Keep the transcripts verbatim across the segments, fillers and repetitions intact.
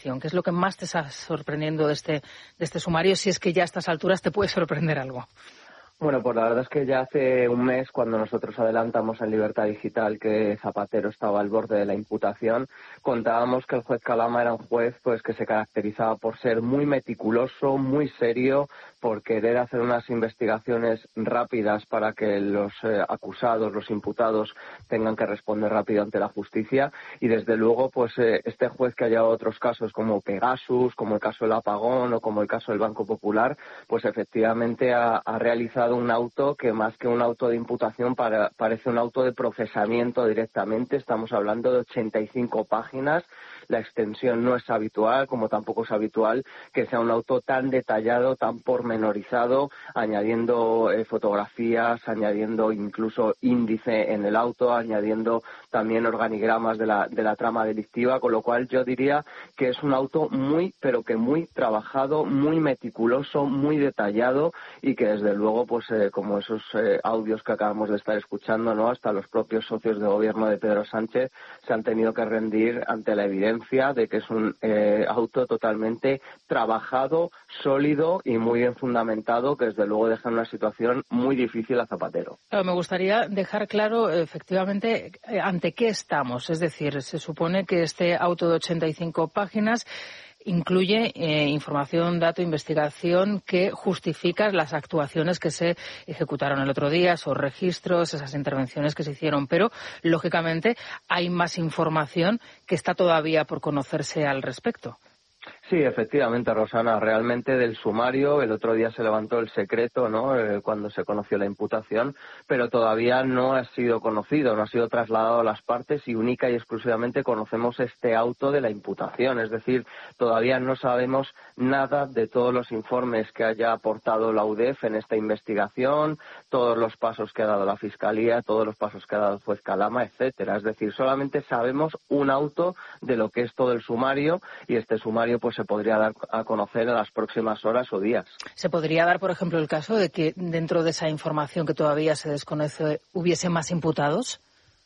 ¿Qué es lo que más te está sorprendiendo de este, de este sumario? Si es que ya a estas alturas te puede sorprender algo. Bueno, pues la verdad es que ya hace un mes, cuando nosotros adelantamos en Libertad Digital que Zapatero estaba al borde de la imputación, contábamos que el juez Calama era un juez pues que se caracterizaba por ser muy meticuloso, muy serio, por querer hacer unas investigaciones rápidas para que los eh, acusados, los imputados, tengan que responder rápido ante la justicia. Y desde luego, pues eh, este juez que ha llevado otros casos como Pegasus, como el caso del apagón o como el caso del Banco Popular, pues efectivamente ha, ha realizado un auto que más que un auto de imputación para, parece un auto de procesamiento directamente. Estamos hablando de ochenta y cinco páginas. La extensión no es habitual, como tampoco es habitual que sea un auto tan detallado, tan pormenorizado, añadiendo eh, fotografías, añadiendo incluso índice en el auto, añadiendo también organigramas de la, de la trama delictiva, con lo cual yo diría que es un auto muy, pero que muy trabajado, muy meticuloso, muy detallado y que desde luego pues eh, como esos eh, audios que acabamos de estar escuchando, ¿no? Hasta los propios socios de gobierno de Pedro Sánchez se han tenido que rendir ante la evidencia de que es un eh, auto totalmente trabajado, sólido y muy bien fundamentado, que desde luego deja en una situación muy difícil a Zapatero. Claro, me gustaría dejar claro efectivamente ante qué estamos. Es decir, se supone que este auto de ochenta y cinco páginas incluye eh, información, dato, investigación que justifica las actuaciones que se ejecutaron el otro día, esos registros, esas intervenciones que se hicieron. Pero, lógicamente, hay más información que está todavía por conocerse al respecto. Sí, efectivamente, Rosana. Realmente del sumario, el otro día se levantó el secreto, ¿no? Eh, cuando se conoció la imputación, pero todavía no ha sido conocido, no ha sido trasladado a las partes y única y exclusivamente conocemos este auto de la imputación. Es decir, todavía no sabemos nada de todos los informes que haya aportado la U D E F en esta investigación, todos los pasos que ha dado la Fiscalía, todos los pasos que ha dado el juez Calama, etcétera. Es decir, solamente sabemos un auto de lo que es todo el sumario y este sumario pues se podría dar a conocer en las próximas horas o días. ¿Se podría dar, por ejemplo, el caso de que dentro de esa información que todavía se desconoce hubiese más imputados?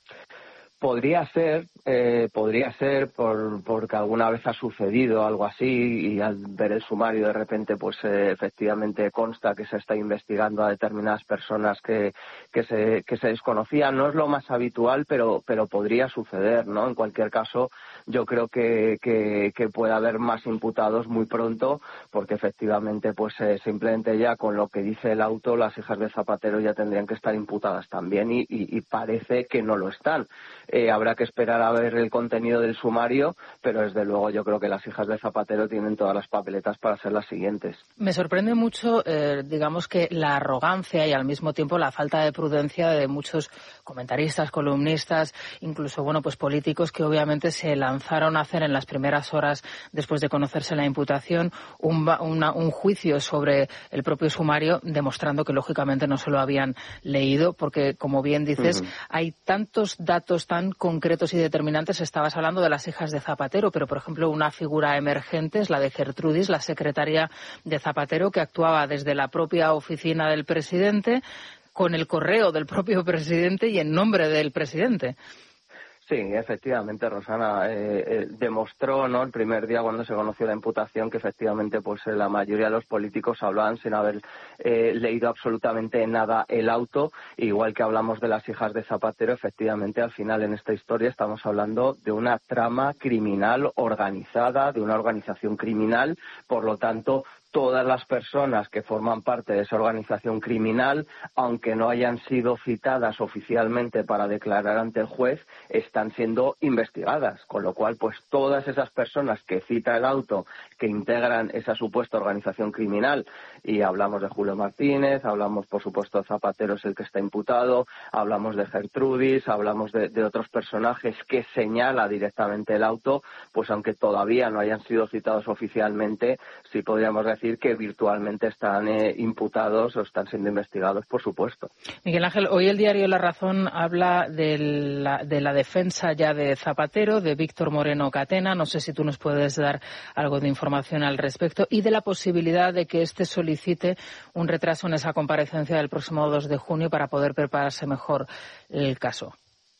Podría ser, eh, podría ser por, porque alguna vez ha sucedido algo así y al ver el sumario de repente pues eh, efectivamente consta que se está investigando a determinadas personas que, que, se, que se desconocían. No es lo más habitual, pero, pero podría suceder, ¿no? En cualquier caso, yo creo que, que, que puede haber más imputados muy pronto porque efectivamente pues eh, simplemente ya con lo que dice el auto las hijas de Zapatero ya tendrían que estar imputadas también y, y, y parece que no lo están. Eh, habrá que esperar a ver el contenido del sumario, pero desde luego yo creo que las hijas de Zapatero tienen todas las papeletas para ser las siguientes. Me sorprende mucho, eh, digamos que la arrogancia y al mismo tiempo la falta de prudencia de muchos comentaristas, columnistas, incluso bueno pues políticos que obviamente se lanzaron a hacer en las primeras horas después de conocerse la imputación un, una, un juicio sobre el propio sumario, demostrando que lógicamente no se lo habían leído, porque como bien dices, uh-huh. hay tantos datos tan concretos y determinantes. Estabas hablando de las hijas de Zapatero, pero por ejemplo una figura emergente es la de Gertrudis, la secretaria de Zapatero, que actuaba desde la propia oficina del presidente, con el correo del propio presidente y en nombre del presidente. Sí, efectivamente, Rosana, eh, eh, demostró, ¿no?, el primer día cuando se conoció la imputación que efectivamente pues eh, la mayoría de los políticos hablaban sin haber eh, leído absolutamente nada el auto. Igual que hablamos de las hijas de Zapatero, efectivamente al final en esta historia estamos hablando de una trama criminal organizada, de una organización criminal, por lo tanto todas las personas que forman parte de esa organización criminal, aunque no hayan sido citadas oficialmente para declarar ante el juez, están siendo investigadas, con lo cual pues todas esas personas que cita el auto, que integran esa supuesta organización criminal, y hablamos de Julio Martínez, hablamos por supuesto de Zapatero, es el que está imputado, hablamos de Gertrudis, hablamos de, de otros personajes que señala directamente el auto, pues aunque todavía no hayan sido citados oficialmente, sí podríamos decir que virtualmente están eh, imputados o están siendo investigados, por supuesto. Miguel Ángel, hoy el diario La Razón habla de la, de la defensa ya de Zapatero, de Víctor Moreno Catena. No sé si tú nos puedes dar algo de información al respecto y de la posibilidad de que éste solicite un retraso en esa comparecencia del próximo dos de junio para poder prepararse mejor el caso.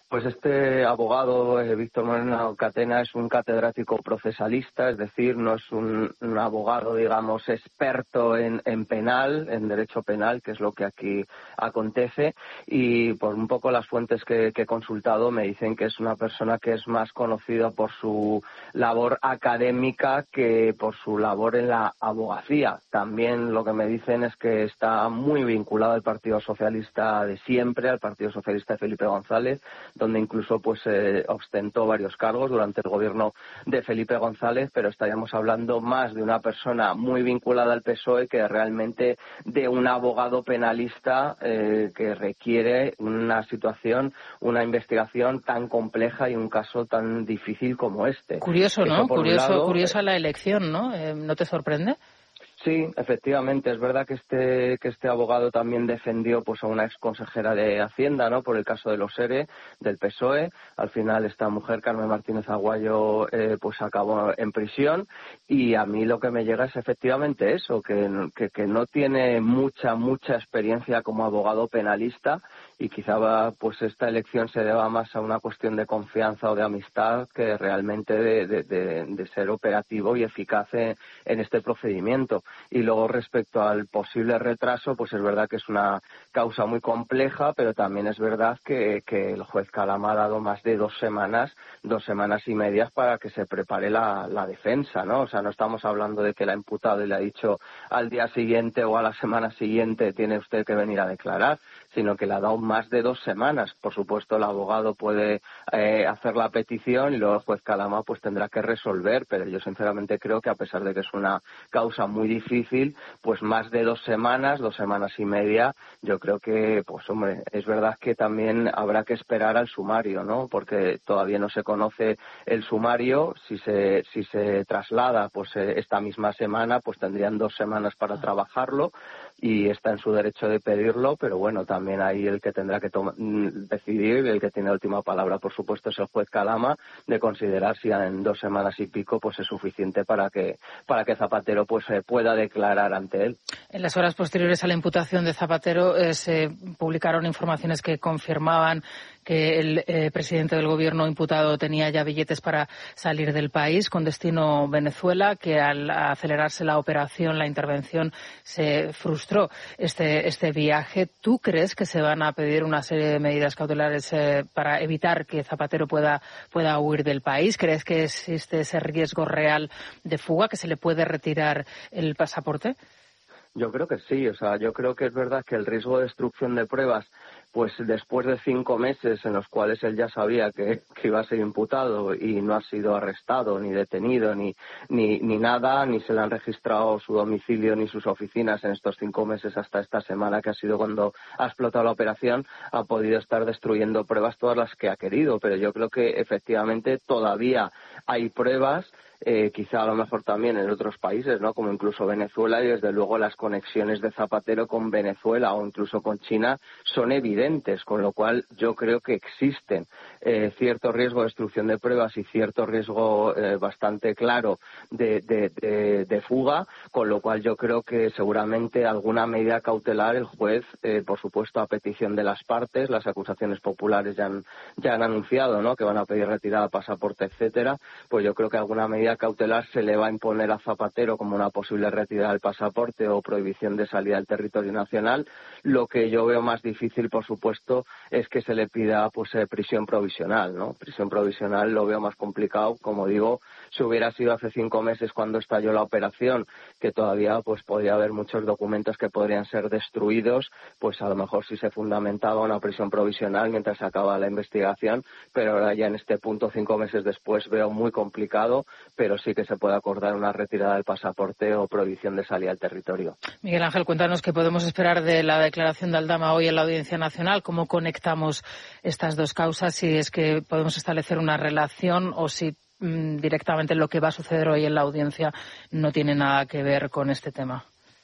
Pues este abogado, eh, Víctor Moreno Catena, es un catedrático procesalista, es decir, no es un, un abogado, digamos, experto en, en penal, en derecho penal, que es lo que aquí acontece, y por un poco las fuentes que, que he consultado me dicen que es una persona que es más conocida por su labor académica que por su labor en la abogacía. También lo que me dicen es que está muy vinculado al Partido Socialista de siempre, al Partido Socialista de Felipe González, donde incluso pues eh, ostentó varios cargos durante el gobierno de Felipe González, pero estaríamos hablando más de una persona muy vinculada al P S O E que realmente de un abogado penalista eh, que requiere una situación, una investigación tan compleja y un caso tan difícil como este. Curioso, ¿no? Eso, por Curioso, un lado, curiosa la elección, ¿no? Eh, ¿No te sorprende? Sí, efectivamente, es verdad que este que este abogado también defendió pues a una ex consejera de Hacienda, ¿no? Por el caso de los ERE del P S O E. Al final esta mujer, Carmen Martínez Aguayo, eh, pues acabó en prisión, y a mí lo que me llega es efectivamente eso, que, que, que no tiene mucha mucha experiencia como abogado penalista, y quizá va, pues esta elección se deba más a una cuestión de confianza o de amistad que realmente de, de, de, de ser operativo y eficaz en, en este procedimiento. Y luego, respecto al posible retraso, pues es verdad que es una causa muy compleja, pero también es verdad que, que el juez Calama ha dado más de dos semanas, dos semanas y medias para que se prepare la, la defensa, ¿no? O sea, no estamos hablando de que la imputada le ha dicho al día siguiente o a la semana siguiente tiene usted que venir a declarar, sino que le ha dado más de dos semanas. Por supuesto, el abogado puede eh, hacer la petición y luego el juez Calama pues tendrá que resolver, pero yo sinceramente creo que, a pesar de que es una causa muy difícil, pues más de dos semanas, dos semanas y media, yo creo que, pues hombre, es verdad que también habrá que esperar al sumario, ¿no? Porque todavía no se conoce el sumario. Si se si se traslada pues eh, esta misma semana, pues tendrían dos semanas para trabajarlo, y está en su derecho de pedirlo, pero bueno, también ahí el que tendrá que decidir, el que tiene la última palabra, por supuesto, es el juez Calama, de considerar si en dos semanas y pico pues es suficiente para que para que Zapatero pues eh, pueda declarar ante él. En las horas posteriores a la imputación de Zapatero eh, se publicaron informaciones que confirmaban que el eh, presidente del gobierno imputado tenía ya billetes para salir del país con destino Venezuela, que al acelerarse la operación, la intervención, se frustró este, este viaje. ¿Tú crees que se van a pedir una serie de medidas cautelares eh, para evitar que Zapatero pueda, pueda huir del país? ¿Crees que existe ese riesgo real de fuga, que se le puede retirar el pasaporte? Yo creo que sí, o sea, yo creo que es verdad que el riesgo de destrucción de pruebas, pues después de cinco meses en los cuales él ya sabía que, que iba a ser imputado y no ha sido arrestado, ni detenido, ni, ni, ni nada, ni se le han registrado su domicilio ni sus oficinas en estos cinco meses hasta esta semana, que ha sido cuando ha explotado la operación, ha podido estar destruyendo pruebas todas las que ha querido. Pero yo creo que efectivamente todavía hay pruebas, Eh, quizá a lo mejor también en otros países, ¿no? Como incluso Venezuela, y desde luego las conexiones de Zapatero con Venezuela o incluso con China son evidentes, con lo cual yo creo que existen eh, cierto riesgo de destrucción de pruebas y cierto riesgo eh, bastante claro de, de, de, de fuga, con lo cual yo creo que seguramente alguna medida cautelar el juez, eh, por supuesto a petición de las partes, las acusaciones populares ya han, ya han anunciado, ¿no?, que van a pedir retirada de pasaporte, etcétera, pues yo creo que alguna medida cautelar se le va a imponer a Zapatero, como una posible retirada del pasaporte o prohibición de salida del territorio nacional. Lo que yo veo más difícil, por supuesto, es que se le pida pues eh, prisión provisional, ¿no? Prisión provisional lo veo más complicado. Como digo, si hubiera sido hace cinco meses cuando estalló la operación, que todavía pues podría haber muchos documentos que podrían ser destruidos, pues a lo mejor sí se fundamentaba una prisión provisional mientras se acaba la investigación, pero ahora ya en este punto, cinco meses después, veo muy complicado, pero sí que se puede acordar una retirada del pasaporte o prohibición de salida al territorio. Miguel Ángel, cuéntanos qué podemos esperar de la declaración de Aldama hoy en la Audiencia Nacional, cómo conectamos estas dos causas, si es que podemos establecer una relación o si mmm, directamente lo que va a suceder hoy en la audiencia no tiene nada que ver con este tema.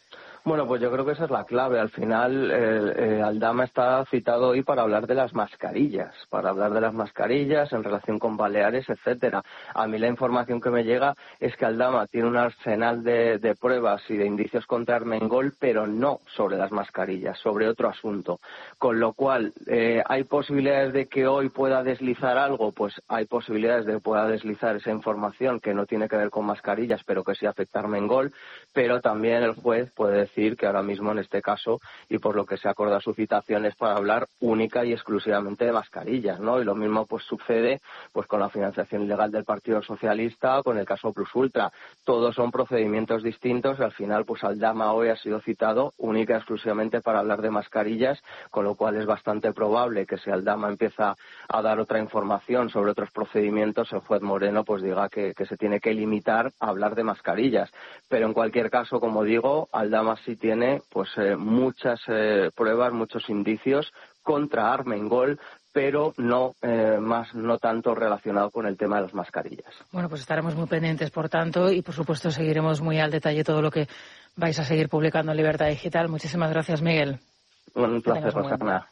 Bueno, pues yo creo que esa es la clave. Al final, eh, eh, Aldama está citado hoy para hablar de las mascarillas, para hablar de las mascarillas en relación con Baleares, etcétera. A mí la información que me llega es que Aldama tiene un arsenal de, de pruebas y de indicios contra Armengol, pero no sobre las mascarillas, sobre otro asunto. Con lo cual, eh, ¿hay posibilidades de que hoy pueda deslizar algo? Pues hay posibilidades de que pueda deslizar esa información que no tiene que ver con mascarillas, pero que sí afecta a Armengol, pero también el juez puede decir decir que ahora mismo en este caso, y por lo que se acorda su citación, es para hablar única y exclusivamente de mascarillas, ¿no? Y lo mismo pues sucede pues con la financiación ilegal del Partido Socialista o con el caso Plus Ultra. Todos son procedimientos distintos y al final pues Aldama hoy ha sido citado única y exclusivamente para hablar de mascarillas, con lo cual es bastante probable que si Aldama empieza a dar otra información sobre otros procedimientos, el juez Moreno pues diga que, que se tiene que limitar a hablar de mascarillas. Pero en cualquier caso, como digo, Aldama sí tiene pues eh, muchas eh, pruebas, muchos indicios contra Armengol, pero no eh, más no tanto relacionado con el tema de las mascarillas. Bueno, pues estaremos muy pendientes, por tanto, y por supuesto seguiremos muy al detalle todo lo que vais a seguir publicando en Libertad Digital. Muchísimas gracias, Miguel. Un placer, Rosana.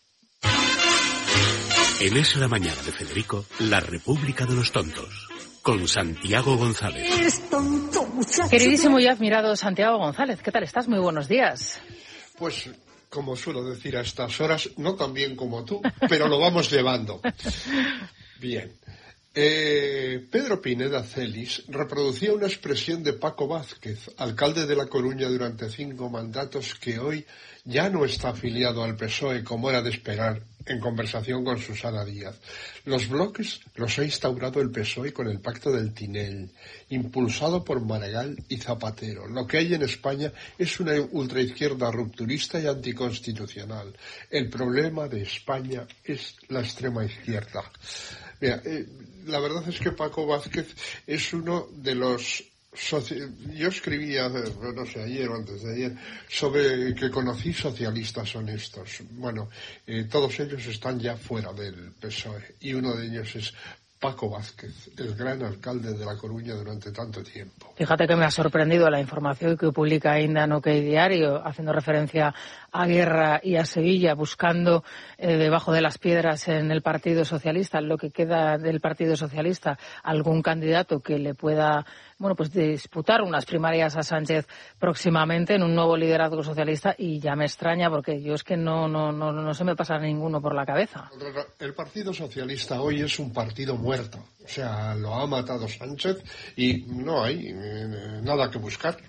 En Es la Mañana de Federico, La República de los Tontos, con Santiago González. Queridísimo y admirado Santiago González, ¿qué tal estás? Muy buenos días. Pues, como suelo decir a estas horas, no tan bien como tú, pero lo vamos llevando. Bien. Eh, Pedro Pineda Celis reproducía una expresión de Paco Vázquez, alcalde de La Coruña durante cinco mandatos, que hoy ya no está afiliado al P S O E como era de esperar, en conversación con Susana Díaz. Los bloques los ha instaurado el P S O E con el Pacto del Tinel, impulsado por Maragall y Zapatero. Lo que hay en España es una ultraizquierda rupturista y anticonstitucional. El problema de España es la extrema izquierda. Mira, eh, la verdad es que Paco Vázquez es uno de los... Soci... Yo escribía, no sé, ayer o antes de ayer, sobre que conocí socialistas honestos. Bueno, eh, todos ellos están ya fuera del P S O E y uno de ellos es Paco Vázquez, el gran alcalde de La Coruña durante tanto tiempo. Fíjate que me ha sorprendido la información que publica Ainda en OK Diario, haciendo referencia a Guerra y a Sevilla, buscando eh, debajo de las piedras en el Partido Socialista, lo que queda del Partido Socialista, algún candidato que le pueda, bueno, pues disputar unas primarias a Sánchez próximamente en un nuevo liderazgo socialista, y ya me extraña porque yo es que no, no, no, no se me pasa ninguno por la cabeza. El Partido Socialista hoy es un partido muerto, o sea, lo ha matado Sánchez y no hay eh, nada que buscar.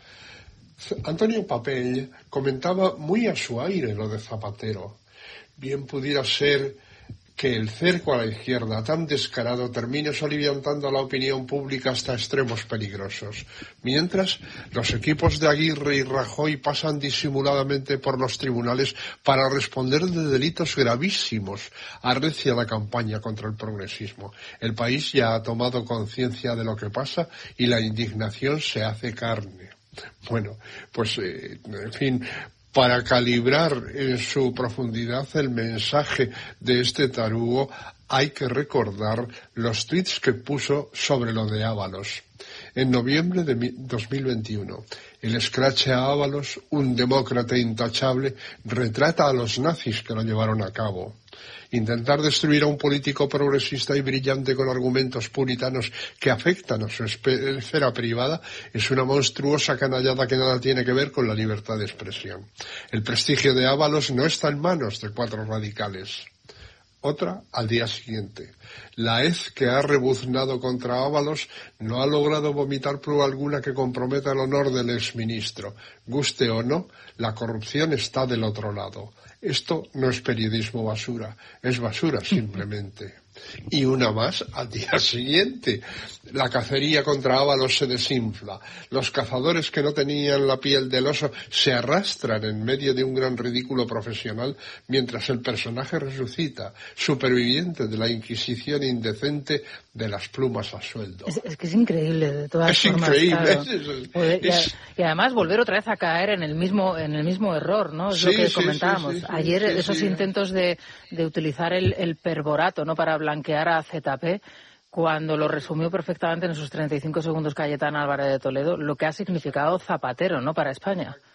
Antonio Papell comentaba muy a su aire lo de Zapatero. Bien pudiera ser que el cerco a la izquierda tan descarado termine soliviantando a la opinión pública hasta extremos peligrosos. Mientras, los equipos de Aguirre y Rajoy pasan disimuladamente por los tribunales para responder de delitos gravísimos. Arrecia la campaña contra el progresismo. El país ya ha tomado conciencia de lo que pasa y la indignación se hace carne. Bueno, pues, eh, en fin, para calibrar en su profundidad el mensaje de este tarugo, hay que recordar los tuits que puso sobre lo de Ábalos. En noviembre de dos mil veintiuno, el escrache a Ábalos, un demócrata intachable, retrata a los nazis que lo llevaron a cabo. Intentar destruir a un político progresista y brillante con argumentos puritanos que afectan a su esfera privada es una monstruosa canallada que nada tiene que ver con la libertad de expresión. El prestigio de Ábalos no está en manos de cuatro radicales. Otra al día siguiente. La hez que ha rebuznado contra Ábalos no ha logrado vomitar prueba alguna que comprometa el honor del exministro. Guste o no, la corrupción está del otro lado. Esto no es periodismo basura, es basura simplemente. Y una más al día siguiente. La cacería contra Ábalos se desinfla. Los cazadores que no tenían la piel del oso se arrastran en medio de un gran ridículo profesional mientras el personaje resucita, superviviente de la Inquisición indecente de las plumas a sueldo. Es, es que es increíble, de todas es formas. Increíble, claro. es increíble. Y, es... y además volver otra vez a caer en el mismo en el mismo error, ¿no? Es sí, lo que sí, comentábamos. Sí, sí, Ayer sí, esos sí. intentos de, de utilizar el, el perborato, ¿no?, para blanquear a Z P, cuando lo resumió perfectamente en esos treinta y cinco segundos Cayetana Álvarez de Toledo, lo que ha significado Zapatero, ¿no?, para España.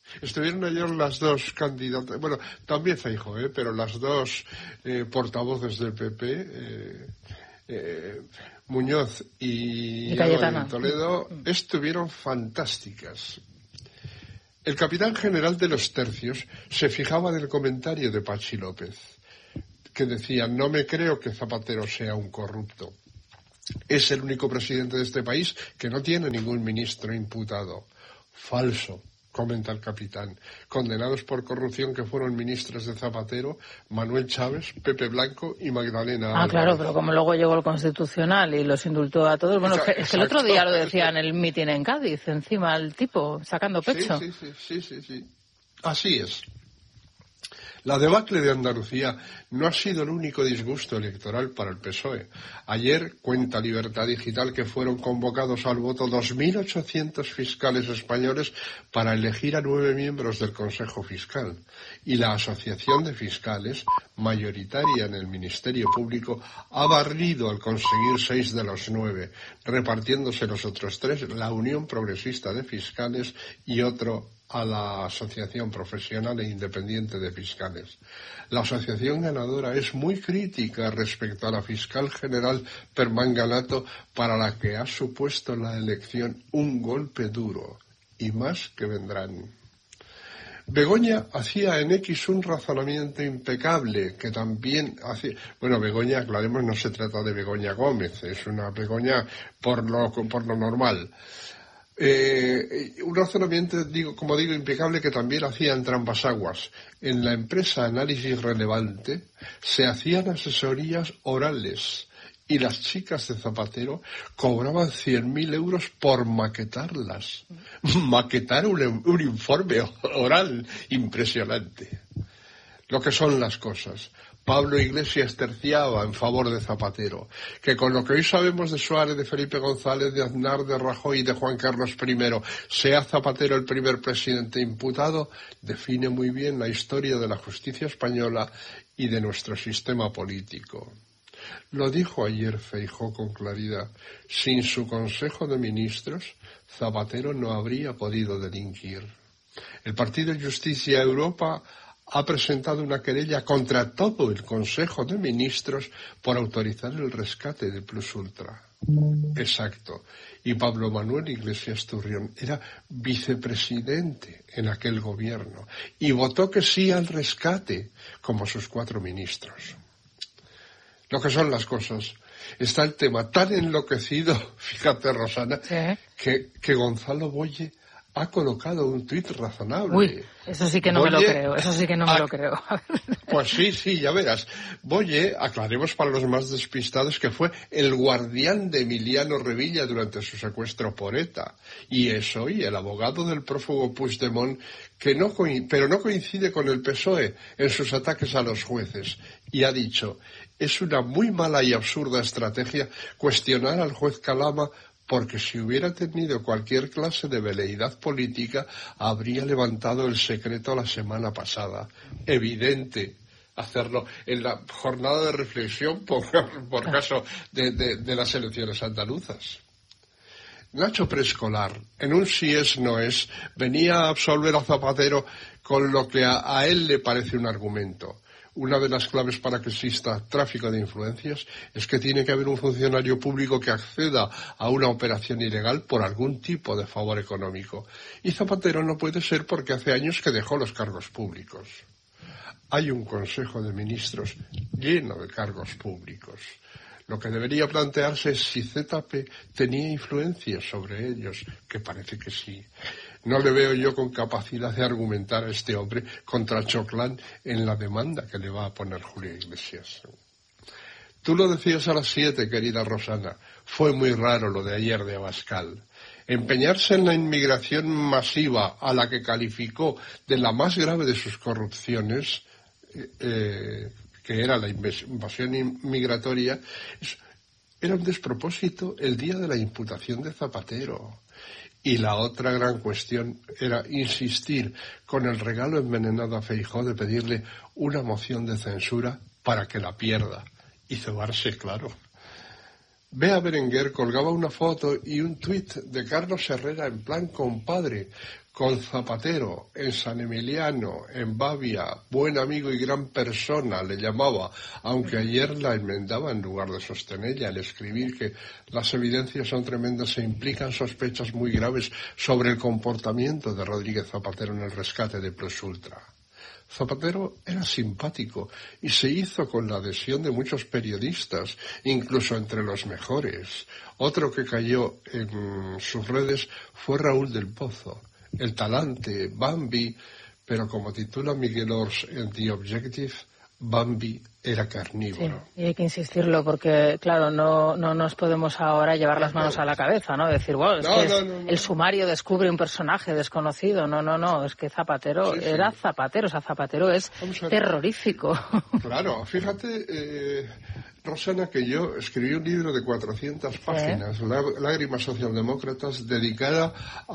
Estuvieron ayer las dos candidatas, bueno, también Feijóo, ¿eh? pero las dos eh, portavoces del P P, eh, eh, Muñoz y, y Cayetana Toledo, estuvieron fantásticas. El capitán general de los tercios se fijaba en el comentario de Pachi López, que decía: no me creo que Zapatero sea un corrupto. Es el único presidente de este país que no tiene ningún ministro imputado. Falso, comenta el capitán. Condenados por corrupción que fueron ministros de Zapatero, Manuel Chávez, Pepe Blanco y Magdalena Ah, Álvarez. claro, pero como luego llegó el Constitucional y los indultó a todos. Bueno, Exacto. es que el otro día lo decía en el mitin en Cádiz, encima el tipo, sacando pecho. Sí, sí, sí, sí, sí. Así es. La debacle de Andalucía no ha sido el único disgusto electoral para el P S O E. Ayer cuenta Libertad Digital que fueron convocados al voto dos mil ochocientos fiscales españoles para elegir a nueve miembros del Consejo Fiscal. Y la Asociación de Fiscales, mayoritaria en el Ministerio Público, ha barrido al conseguir seis de los nueve, repartiéndose los otros tres, la Unión Progresista de Fiscales y otro a la Asociación Profesional e Independiente de Fiscales. La asociación ganadora es muy crítica respecto a la fiscal general Permanganato, para la que ha supuesto la elección un golpe duro, y más que vendrán. Begoña hacía en X un razonamiento impecable, que también hacía... Bueno, Begoña, aclaremos, no se trata de Begoña Gómez, es una Begoña por lo, por lo normal. Eh, un razonamiento, digo, como digo, impecable, que también hacía en trampas aguas. En la empresa Análisis Relevante se hacían asesorías orales y las chicas de Zapatero cobraban cien mil euros por maquetarlas. Maquetar un, un informe oral impresionante. Lo que son las cosas. Pablo Iglesias terciaba en favor de Zapatero, que con lo que hoy sabemos de Suárez, de Felipe González, de Aznar, de Rajoy y de Juan Carlos primero, sea Zapatero el primer presidente imputado, define muy bien la historia de la justicia española y de nuestro sistema político. Lo dijo ayer Feijóo con claridad: sin su Consejo de Ministros, Zapatero no habría podido delinquir. El Partido Justicia Europa ha presentado una querella contra todo el Consejo de Ministros por autorizar el rescate de Plus Ultra. Exacto. Y Pablo Manuel Iglesias Turrión era vicepresidente en aquel gobierno y votó que sí al rescate, como sus cuatro ministros. Lo que son las cosas. Está el tema tan enloquecido, fíjate, Rosana, ¿sí? que, que Gonzalo Boye ha colocado un tuit razonable. Uy, eso sí que no Boye, me lo creo, eso sí que no a, me lo creo. Pues sí, sí, ya verás. Boye, aclaremos para los más despistados, que fue el guardián de Emiliano Revilla durante su secuestro por ETA. Y es hoy el abogado del prófugo Puigdemont, que no pero no coincide con el P S O E en sus ataques a los jueces. Y ha dicho: es una muy mala y absurda estrategia cuestionar al juez Calama, porque si hubiera tenido cualquier clase de veleidad política, habría levantado el secreto la semana pasada. Evidente hacerlo en la jornada de reflexión por, por caso de, de, de las elecciones andaluzas. Nacho Preescolar, en un sí es no es, venía a absolver a Zapatero con lo que a, a él le parece un argumento. Una de las claves para que exista tráfico de influencias es que tiene que haber un funcionario público que acceda a una operación ilegal por algún tipo de favor económico. Y Zapatero no puede ser, porque hace años que dejó los cargos públicos. Hay un Consejo de Ministros lleno de cargos públicos. Lo que debería plantearse es si Z P tenía influencia sobre ellos, que parece que sí. No le veo yo con capacidad de argumentar a este hombre contra Choclán en la demanda que le va a poner Julio Iglesias. Tú lo decías a las siete, querida Rosana. Fue muy raro lo de ayer de Abascal. Empeñarse en la inmigración masiva, a la que calificó de la más grave de sus corrupciones, eh, que era la invasión migratoria, era un despropósito el día de la imputación de Zapatero. Y la otra gran cuestión era insistir con el regalo envenenado a Feijóo de pedirle una moción de censura para que la pierda. Y cebarse, claro. Bea Berenguer colgaba una foto y un tuit de Carlos Herrera en plan compadre, con Zapatero en San Emiliano, en Bavia, buen amigo y gran persona, le llamaba, aunque ayer la enmendaba en lugar de sostenerla al escribir que las evidencias son tremendas e implican sospechas muy graves sobre el comportamiento de Rodríguez Zapatero en el rescate de Plus Ultra. Zapatero era simpático y se hizo con la adhesión de muchos periodistas, incluso entre los mejores. Otro que cayó en sus redes fue Raúl del Pozo, el talante, Bambi, pero como titula Miguel Ors en The Objective, Bambi era carnívoro. Sí, y hay que insistirlo porque, claro, no, no nos podemos ahora llevar las manos a la cabeza, ¿no? Decir, bueno, es no, que no, es, no, no. el sumario descubre un personaje desconocido. No, no, no, es que Zapatero sí, sí. era Zapatero, o sea, Zapatero es terrorífico. Claro, fíjate, eh, Rosana, que yo escribí un libro de cuatrocientas páginas, ¿Eh? Lágrimas socialdemócratas, dedicada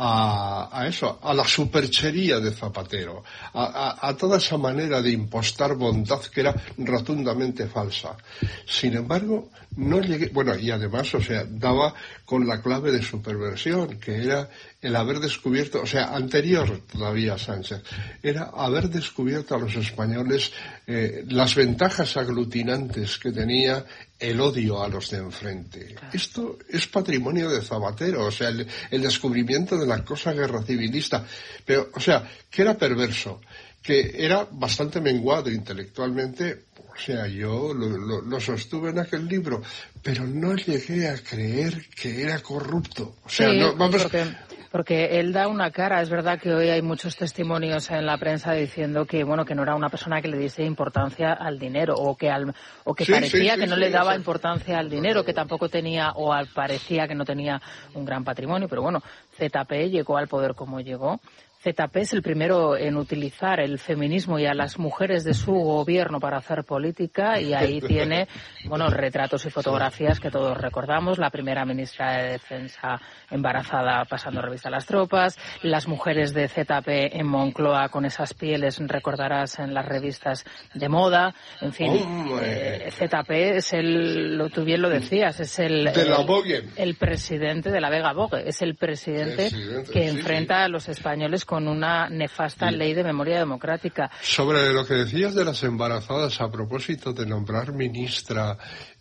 a, a eso, a la superchería de Zapatero, a, a, a toda esa manera de impostar bondad que era rotundamente falsa. Sin embargo, no llegué, bueno, y además, o sea, daba con la clave de su perversión, que era el haber descubierto, o sea, anterior todavía a Sánchez, era haber descubierto a los españoles eh, las ventajas aglutinantes que tenía el odio a los de enfrente. Claro. Esto es patrimonio de Zapatero, o sea, el, el descubrimiento de la cosa guerra civilista. Pero, o sea, que era perverso, que era bastante menguado intelectualmente. O sea, yo lo, lo, lo sostuve en aquel libro, pero no llegué a creer que era corrupto. O sea, sí, no, vamos... porque, porque él da una cara. Es verdad que hoy hay muchos testimonios en la prensa diciendo que, bueno, que no era una persona que le diese importancia al dinero, o que al, o que sí, parecía sí, que sí, no sí, le daba sí. importancia al dinero, que tampoco tenía, o al, parecía que no tenía un gran patrimonio. Pero bueno, Z P llegó al poder como llegó. Z P es el primero en utilizar el feminismo y a las mujeres de su gobierno para hacer política, y ahí tiene, bueno, retratos y fotografías que todos recordamos. La primera ministra de Defensa embarazada pasando revista a las tropas, las mujeres de Z P en Moncloa con esas pieles, recordarás, en las revistas de moda. En fin, oh, eh, Z P es el, lo, tú bien lo decías, es el, de la el, el presidente de la Vega Vogue, es el presidente, presidente que sí, enfrenta sí. a los españoles con una nefasta sí. ley de memoria democrática. Sobre lo que decías de las embarazadas, a propósito de nombrar ministra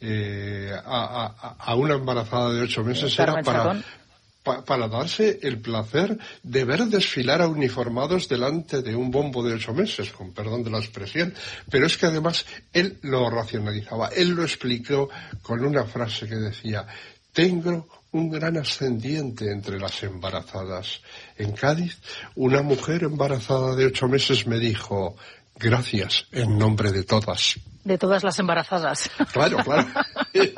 eh, a, a, a una embarazada de ocho meses, era para, pa, para darse el placer de ver desfilar a uniformados delante de un bombo de ocho meses, con perdón de la expresión, pero es que además él lo racionalizaba, él lo explicó con una frase que decía: tengo un gran ascendiente entre las embarazadas. En Cádiz, una mujer embarazada de ocho meses me dijo: gracias en nombre de todas. De todas las embarazadas. Claro, claro. De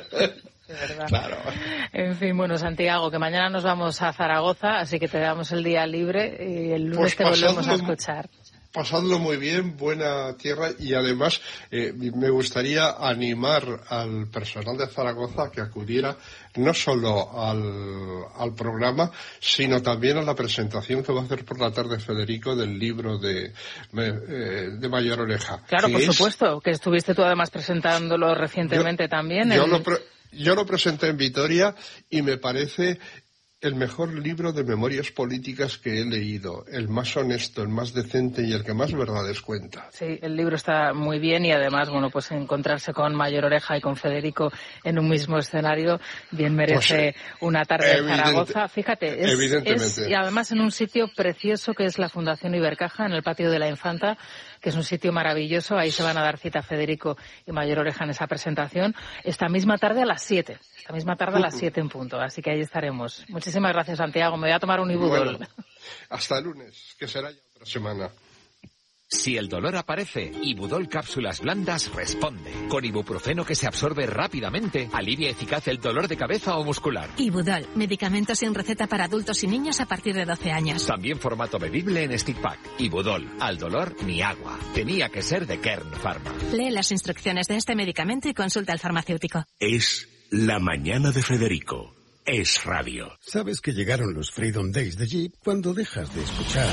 verdad. Claro. En fin, bueno, Santiago, que mañana nos vamos a Zaragoza, así que te damos el día libre y el lunes pues te volvemos a escuchar. Pasadlo muy bien, buena tierra, y además eh, me gustaría animar al personal de Zaragoza que acudiera no solo al, al programa, sino también a la presentación que va a hacer por la tarde Federico del libro de, eh, de Mayor Oreja. Claro, por es... supuesto, que estuviste tú además presentándolo recientemente yo, también. Yo, en... lo pre- yo lo presenté en Vitoria y me parece el mejor libro de memorias políticas que he leído, el más honesto, el más decente y el que más verdades cuenta. Sí, el libro está muy bien, y además, bueno, pues encontrarse con Mayor Oreja y con Federico en un mismo escenario bien merece pues, una tarde en Zaragoza. Fíjate, es, evidentemente. Es, y además en un sitio precioso que es la Fundación Ibercaja, en el patio de la Infanta, que es un sitio maravilloso. Ahí se van a dar cita Federico y Mayor Oreja en esa presentación esta misma tarde a las siete. Esta misma tarde a las siete en punto. Así que ahí estaremos. Muchísimas gracias, Santiago. Me voy a tomar un Ibudol. Bueno, hasta el lunes, que será ya otra semana. Si el dolor aparece, Ibudol Cápsulas Blandas responde. Con ibuprofeno que se absorbe rápidamente, alivia eficaz el dolor de cabeza o muscular. Ibudol, medicamento sin receta para adultos y niños a partir de doce años. También formato bebible en stick pack. Ibudol, al dolor ni agua. Tenía que ser de Kern Pharma. Lee las instrucciones de este medicamento y consulta al farmacéutico. Es La Mañana de Federico. Es radio. Sabes que llegaron los Freedom Days de Jeep cuando dejas de escuchar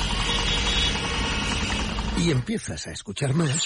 y empiezas a escuchar más.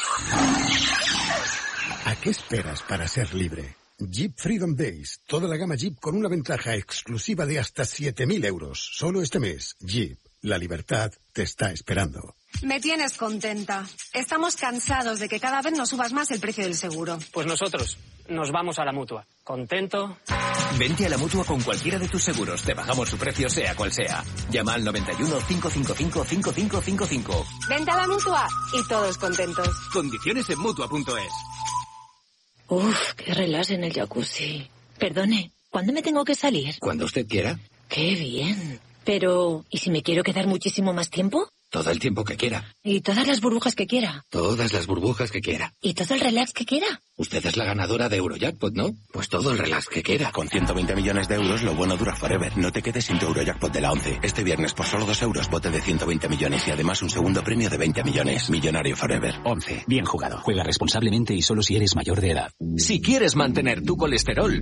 ¿A qué esperas para ser libre? Jeep Freedom Days. Toda la gama Jeep con una ventaja exclusiva de hasta siete mil euros. Solo este mes. Jeep. La libertad te está esperando. Me tienes contenta. Estamos cansados de que cada vez nos subas más el precio del seguro. Pues nosotros nos vamos a la Mutua. ¿Contento? Vente a la Mutua con cualquiera de tus seguros. Te bajamos su precio sea cual sea. Llama al noventa y uno, cinco cinco cinco, cinco cinco cinco cinco. Vente a la Mutua y todos contentos. Condiciones en Mutua punto es. Uf, qué relax en el jacuzzi. Perdone, ¿cuándo me tengo que salir? Cuando usted quiera. Qué bien. Pero, ¿y si me quiero quedar muchísimo más tiempo? Todo el tiempo que quiera. ¿Y todas las burbujas que quiera? Todas las burbujas que quiera. ¿Y todo el relax que quiera? Usted es la ganadora de Eurojackpot, ¿no? Pues todo el relax que quiera. Con ciento veinte millones de euros, lo bueno dura forever. No te quedes sin tu Eurojackpot de la once. Este viernes, por solo dos euros, bote de ciento veinte millones y además un segundo premio de veinte millones. Millonario forever. once. Bien jugado. Juega responsablemente y solo si eres mayor de edad. Si quieres mantener tu colesterol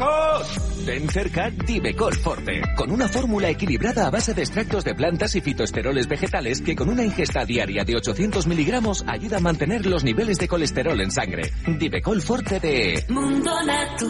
lejos, ten cerca Divecol Forte. Con una fórmula equilibrada a base de extractos de plantas y fitoesteroles vegetales que con una ingesta diaria de ochocientos miligramos ayuda a mantener los niveles de colesterol en sangre. Divecol Forte de Mundo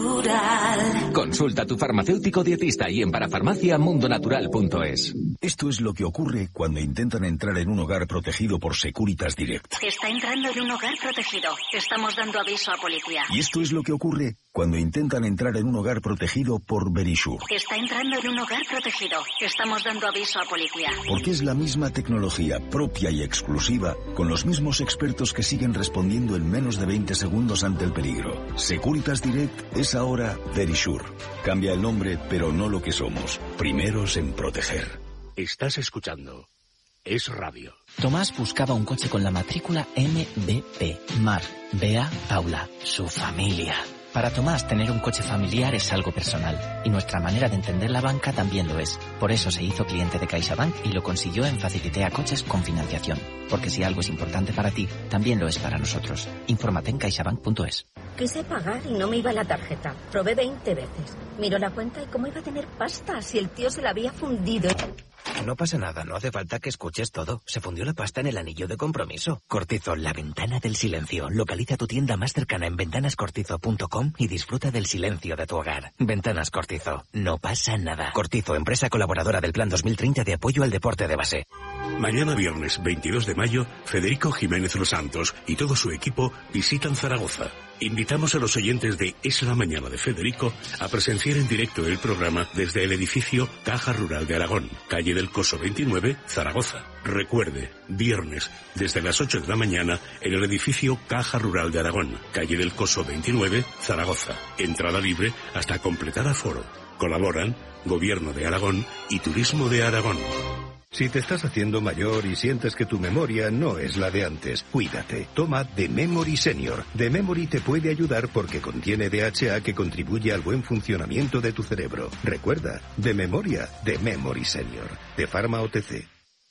Natural. Consulta a tu farmacéutico dietista y en parafarmacia mundonatural punto es. Esto es lo que ocurre cuando intentan entrar en un hogar protegido por Securitas Direct. Está entrando en un hogar protegido. Estamos dando aviso a policía. Y esto es lo que ocurre cuando intentan entrar en un hogar protegido por Verisure. Está entrando en un hogar protegido. Estamos dando aviso a policía. Porque es la misma tecnología propia y exclusiva, con los mismos expertos que siguen respondiendo en menos de veinte segundos ante el peligro. Securitas Direct es ahora Verisure. Cambia el nombre, pero no lo que somos. Primeros en proteger. Estás escuchando Es Radio. Tomás buscaba un coche con la matrícula M B P. Mar, Bea, Paula, su familia. Para Tomás, tener un coche familiar es algo personal, y nuestra manera de entender la banca también lo es. Por eso se hizo cliente de CaixaBank y lo consiguió en Facilitea Coches con financiación. Porque si algo es importante para ti, también lo es para nosotros. Infórmate en caixabank punto es. Quise pagar y no me iba la tarjeta. Probé veinte veces. Miro la cuenta y cómo iba a tener pasta si el tío se la había fundido. No pasa nada, no hace falta que escuches todo. Se fundió la pasta en el anillo de compromiso. Cortizo, la ventana del silencio. Localiza tu tienda más cercana en ventanas cortizo punto com y disfruta del silencio de tu hogar. Ventanas Cortizo, no pasa nada. Cortizo, empresa colaboradora del Plan dos mil treinta de apoyo al deporte de base. Mañana viernes veintidós de mayo, Federico Jiménez Los Santos y todo su equipo visitan Zaragoza. Invitamos a los oyentes de Es la Mañana de Federico a presenciar en directo el programa desde el edificio Caja Rural de Aragón, calle del Coso veintinueve, Zaragoza. Recuerde, viernes desde las ocho de la mañana en el edificio Caja Rural de Aragón, calle del Coso veintinueve, Zaragoza. Entrada libre hasta completar aforo. Colaboran Gobierno de Aragón y Turismo de Aragón. Si te estás haciendo mayor y sientes que tu memoria no es la de antes, cuídate. Toma The Memory Senior. The Memory te puede ayudar porque contiene D H A que contribuye al buen funcionamiento de tu cerebro. Recuerda, de memoria, The Memory Senior. De Pharma O T C.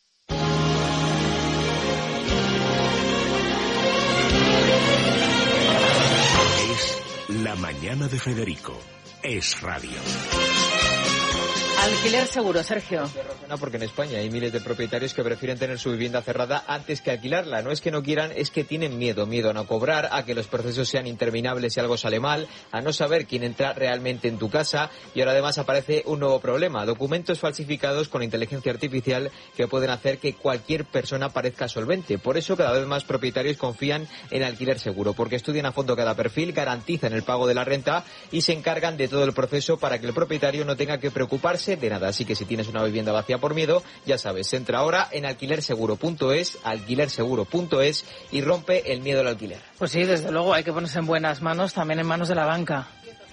Es La Mañana de Federico. Es Radio. Alquiler seguro, Sergio. No, porque en España hay miles de propietarios que prefieren tener su vivienda cerrada antes que alquilarla. No es que no quieran, es que tienen miedo. Miedo a no cobrar, a que los procesos sean interminables si algo sale mal, a no saber quién entra realmente en tu casa. Y ahora además aparece un nuevo problema. Documentos falsificados con inteligencia artificial que pueden hacer que cualquier persona parezca solvente. Por eso cada vez más propietarios confían en alquiler seguro, porque estudian a fondo cada perfil, garantizan el pago de la renta y se encargan de todo el proceso para que el propietario no tenga que preocuparse de nada. Así que si tienes una vivienda vacía por miedo, ya sabes, entra ahora en alquiler seguro punto es, alquiler seguro punto es y rompe el miedo al alquiler. Pues sí, desde luego hay que ponerse en buenas manos, también en manos de la banca.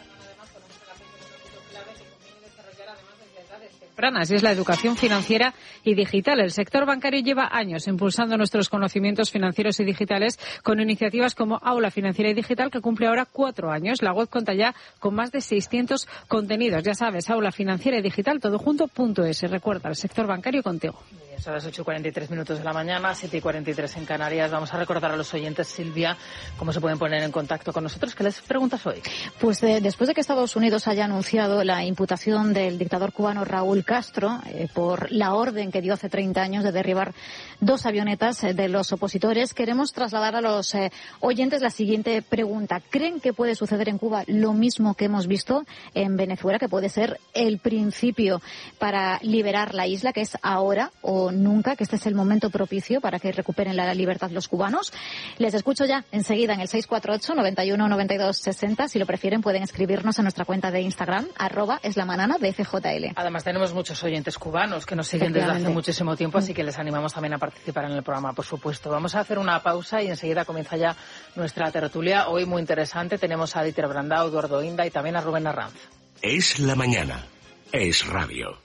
Y es la educación financiera y digital. El sector bancario lleva años impulsando nuestros conocimientos financieros y digitales con iniciativas como Aula Financiera y Digital, que cumple ahora cuatro años. La web cuenta ya con más de seiscientos contenidos. Ya sabes, Aula Financiera y Digital, todo junto, punto es. Recuerda, el sector bancario contigo. Son las ocho y cuarenta y tres minutos de la mañana, siete y cuarenta y tres en Canarias. Vamos a recordar a los oyentes, Silvia, cómo se pueden poner en contacto con nosotros. ¿Qué les preguntas hoy? Pues de, después de que Estados Unidos haya anunciado la imputación del dictador cubano Raúl Castro eh, por la orden que dio hace treinta años de derribar dos avionetas eh, de los opositores, queremos trasladar a los eh, oyentes la siguiente pregunta. ¿Creen que puede suceder en Cuba lo mismo que hemos visto en Venezuela, que puede ser el principio para liberar la isla, que es ahora, o pasado nunca, que este es el momento propicio para que recuperen la libertad los cubanos. Les escucho ya enseguida en el seis cuatro ocho, noventa y uno, noventa y dos, sesenta. Si lo prefieren, pueden escribirnos a nuestra cuenta de Instagram, arroba es la manana de F J L. Además, tenemos muchos oyentes cubanos que nos siguen desde hace muchísimo tiempo, así que les animamos también a participar en el programa, por supuesto. Vamos a hacer una pausa y enseguida comienza ya nuestra tertulia. Hoy muy interesante. Tenemos a Dieter Brandau, Eduardo Inda y también a Rubén Arranz. Es la mañana. Es radio.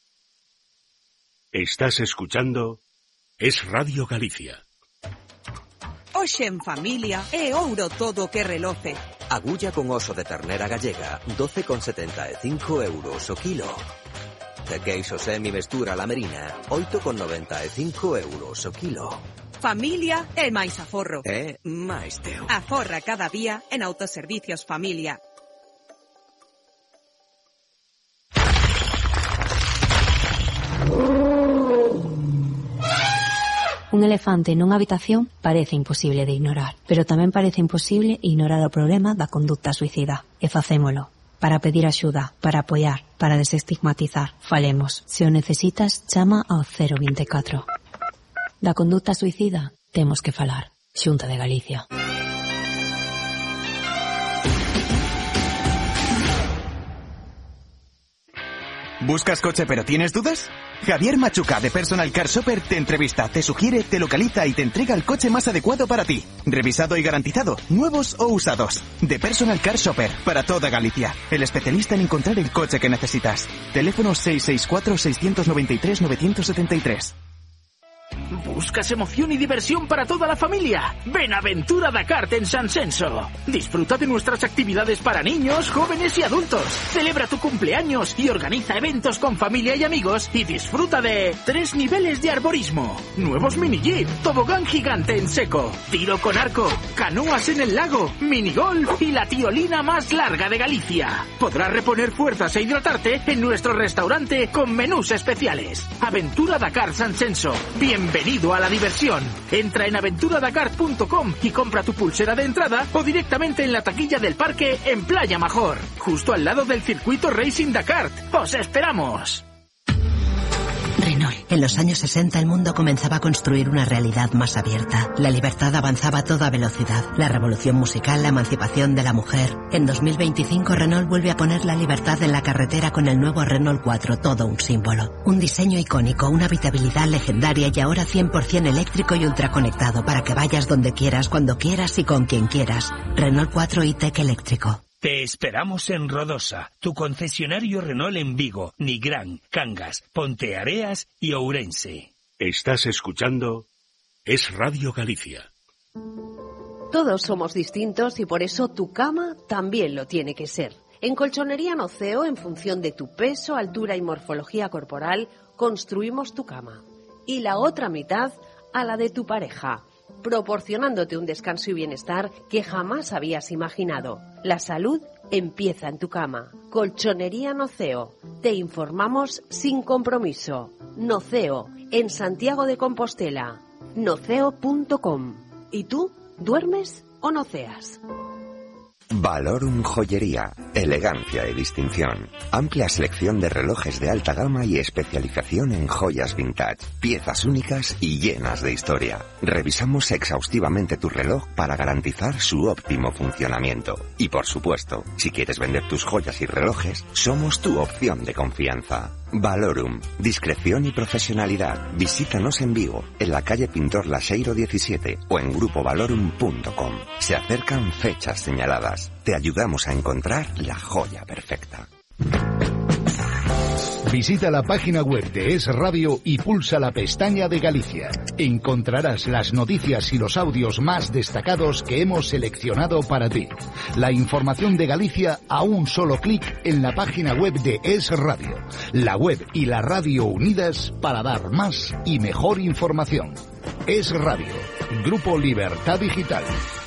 Estás escuchando Es Radio Galicia. Hoxe en familia é ouro todo que reloce. Agulla con oso de ternera gallega, doce con setenta e cinco euros o kilo. De queixo semi mestura la merina, oito con noventa e cinco euros o kilo. Familia é máis aforro. É máis teo. Aforra cada día en Autoservicios Familia. Un elefante nunha habitación parece imposible de ignorar, pero tamén parece imposible ignorar o problema da conducta suicida. E facémolo. Para pedir axuda, para apoiar, para desestigmatizar. Falemos. Se o necesitas, chama ao cero vinte e catro. Da conducta suicida, temos que falar. Xunta de Galicia. ¿Buscas coche pero tienes dudas? Javier Machuca de Personal Car Shopper te entrevista, te sugiere, te localiza y te entrega el coche más adecuado para ti. Revisado y garantizado, nuevos o usados. De Personal Car Shopper, para toda Galicia. El especialista en encontrar el coche que necesitas. Teléfono seis seis cuatro, seis nueve tres, nueve siete tres. ¿Buscas emoción y diversión para toda la familia? Ven a Aventura Dakar en San Censo. Disfruta de nuestras actividades para niños, jóvenes y adultos. Celebra tu cumpleaños y organiza eventos con familia y amigos y disfruta de tres niveles de arborismo, nuevos mini jeep, tobogán gigante en seco, tiro con arco, canoas en el lago, minigolf y la tiolina más larga de Galicia. Podrás reponer fuerzas e hidratarte en nuestro restaurante con menús especiales. Aventura Dakar San Censo. Bienvenido a la diversión. Entra en aventura dakar punto com y compra tu pulsera de entrada o directamente en la taquilla del parque en Playa Major, justo al lado del circuito Racing Dakar. ¡Os esperamos! Renault. En los años sesenta el mundo comenzaba a construir una realidad más abierta. La libertad avanzaba a toda velocidad. La revolución musical, la emancipación de la mujer. En dos mil veinticinco Renault vuelve a poner la libertad en la carretera con el nuevo Renault cuatro, todo un símbolo. Un diseño icónico, una habitabilidad legendaria y ahora cien por ciento eléctrico y ultraconectado para que vayas donde quieras, cuando quieras y con quien quieras. Renault cuatro e-Tech eléctrico. Te esperamos en Rodosa, tu concesionario Renault en Vigo, Nigrán, Cangas, Ponteareas y Ourense. Estás escuchando Es Radio Galicia. Todos somos distintos y por eso tu cama también lo tiene que ser. En Colchonería Noceo, en función de tu peso, altura y morfología corporal, construimos tu cama. Y la otra mitad a la de tu pareja, proporcionándote un descanso y bienestar que jamás habías imaginado. La salud empieza en tu cama. Colchonería Noceo. Te informamos sin compromiso. Noceo, en Santiago de Compostela. noceo punto com. ¿Y tú? ¿Duermes o noceas? Valorum Joyería, elegancia y distinción. Amplia selección de relojes de alta gama y especialización en joyas vintage. Piezas únicas y llenas de historia. Revisamos exhaustivamente tu reloj para garantizar su óptimo funcionamiento. Y por supuesto, si quieres vender tus joyas y relojes, somos tu opción de confianza. Valorum, discreción y profesionalidad. Visítanos en Vigo, en la calle Pintor Laseiro diecisiete o en grupo valorum punto com. Se acercan fechas señaladas. Te ayudamos a encontrar la joya perfecta. Visita la página web de Es Radio y pulsa la pestaña de Galicia. Encontrarás las noticias y los audios más destacados que hemos seleccionado para ti. La información de Galicia a un solo clic en la página web de Es Radio. La web y la radio unidas para dar más y mejor información. Es Radio, Grupo Libertad Digital.